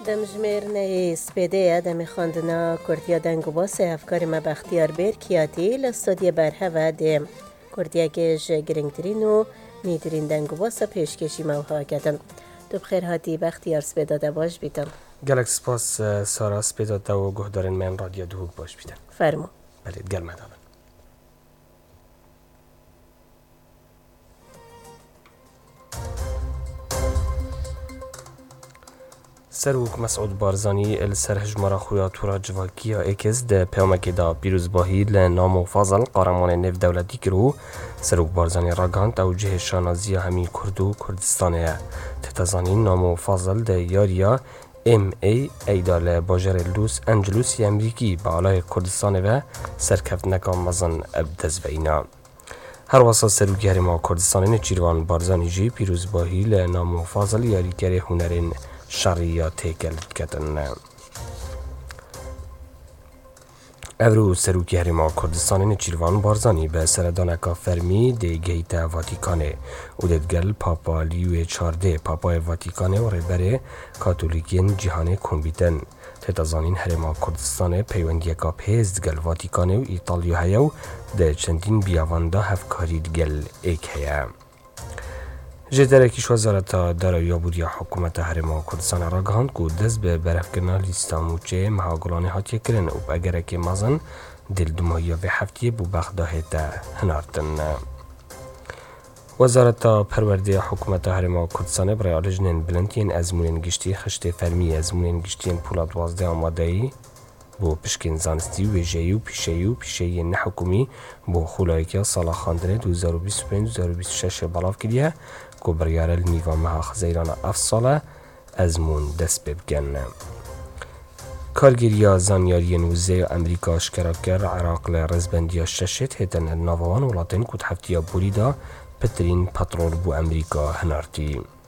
دمجمرنه سپیده دم خواندنا کردیا دنگو باس افکار ما بختیار بیر کیاتی لستودی برها و دیم کردیا گیج گرنگترین و میترین دنگو باس پیشکشی موها کدن. تو بخیر هاتی بختیار سپیده دا باش بیتم. گلک سپاس سارا سپیده دا و گهدارن من رادیو دوگ باش بیتم. فرمو. بله گل مدابن. سروک مسعود بارزانی السر هجمارا خویا تورا جواکیا اکز ده پیامکی دا پیروزباهی لنام و فاضل قهرمان نف دولتی کرو سروک بارزانی راگان توجه شانازی همین کردو کردستانه تتزانین نام و فاضل ده یاریا ایدال باجر لوس انجلوسی امریکی با علای کردستانه و سرکفت نکام مزن ابدز و اینا هر واسه سروک هرما کردستانه نچیروان بارزانی جی پیروزباهی لنام و فاضل یاریگر هنرین شریعت کلت کتن. ابرو سروکی هرما کردستان نچیروان بارزانی به سردانکا فرمی دیگیتا واتیکانه و ددگل پاپا لیو 14 پاپای واتیکانه و ریبره کاتولیکین جهان کنبیتن تتزانین هرما کردستان پیوندیکا پیزدگل واتیکانه و ایتالیا هیو ده چندین بیاواندا هفکاری دگل ایک هیا. جدرکیش وزارت دارایی بودی حکومت هرما کردستان را گهاند که دست به برفکنه لیستاموچه مهاگلانه هاتی کرن و اگر که مزن دل دمایی و هفتی بو بغداه تا هنارتن. وزارت پرورده حکومت هرما کردستان برای آلجنین بلندین ازمونین گشتی خشت فرمی ازمونین گشتین پولاد وازده آمادهی بو پشکین زانستی و جیو پیشهی نحکومی بو خلایکی سالا خاندنه 2025-2026 بلاف کردیه که بریاره نیوان مها خزیران افصاله ازمون دست ببگن. کارگیریا زانیاری نوزه امریکا اشکراکر عراق لرزبندیا ششت هتن ناوان ولاتین کود هفتیا بولیدا پترین پترول بو امریکا هنارتی.